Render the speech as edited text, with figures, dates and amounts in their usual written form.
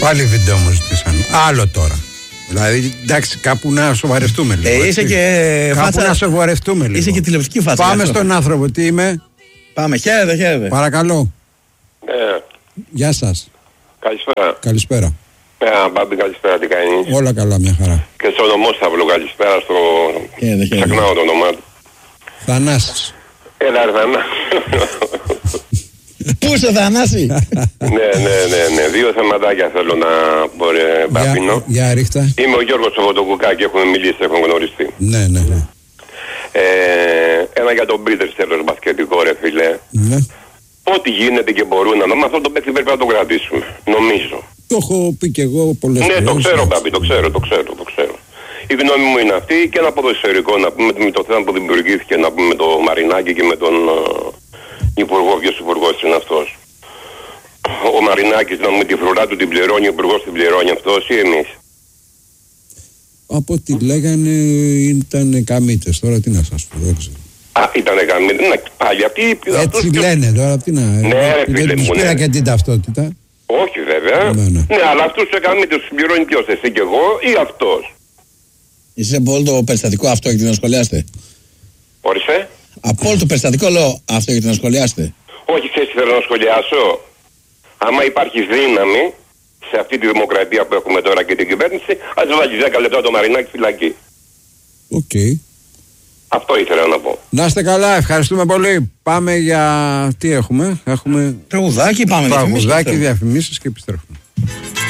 Πάλι βίντεο μου ζητήσαν. Άλλο τώρα. Δηλαδή, εντάξει, κάπου να σοβαρευτούμε λίγο. Είσαι και κάπου φάτσα... να σοβαρευτούμε λίγο. Είσαι και τηλεοπτική φάτσα. Πάμε στον άνθρωπο, τι είμαι. Πάμε, χαίρετε. Παρακαλώ. Γεια σας. Καλησπέρα. Καλησπέρα. Μπάμπη, καλησπέρα, τι κάνεις? Όλα καλά, μια χαρά. Και στον Ομόσταυλο, καλησπέρα στο... Ξεχνάω το όνομά του. Θανάσης. Έλα, Θανάση. Πού είσαι, Θανάση? Ναι. Δύο θεματάκια θέλω να μπαπίνω. Για ρίχτα. Είμαι ο Γιώργος Σοβοτοκουκάκη, έχουμε μιλήσει, έχουμε γνωριστεί. Ναι. Ένα για τον Πίτερ τέλος μπασκετικό, ρε φίλε. Ναι. Ό,τι γίνεται και μπορούν να δούμε, αυτό το παίκτη πρέπει να το κρατήσουμε. Νομίζω. Το έχω πει και εγώ πολλές φορές. Ναι, το ξέρω, Μπάμπη, το ξέρω. Η γνώμη μου είναι αυτή και ένα ποδοσφαιρικό, να πούμε με το θέμα που δημιουργήθηκε, να πούμε με το Μαρινάκη και με τον υπουργό. Ποιος υπουργός είναι αυτός? Ο Μαρινάκης, να πούμε, τη φρουρά του την πληρώνει, ο υπουργός την πληρώνει αυτός ή εμείς? Από ό,τι λέγανε ήταν καμίτες, τώρα τι να σας πω, δεν ξέρω. Ήτανε καμίτες, ναι, πάλι αυτοί... Έτσι λένε τώρα, τι να... Ναι, ρε φίλε δεν τους μου, πήρα ναι. και την ταυτότητα. Όχι βέβαια. Ναι, αλλά αυτούς τους καμίτες τους πληρώνει ποιος, εσύ και εγώ ή αυτός? Είσαι από όλο το περιστατικό αυτό έχετε να σχολιάσετε? Όρισε. Από όλο το περιστατικό λέω αυτό έχετε να σχολιάσετε? Όχι, ξέρεις τι θέλω να σχολιάσω? Άμα υπάρχει δύναμη σε αυτή τη δημοκρατία που έχουμε τώρα και την κυβέρνηση, ας βάλει 10 λεπτά το Μαρινάκη φυλακή. Οκ. Αυτό ήθελα να πω. Να είστε καλά, ευχαριστούμε πολύ. Πάμε για... τι έχουμε? Τραγουδάκι, πάμε. Τραγουδάκι, διαφημίσεις και επιστρέφουμε.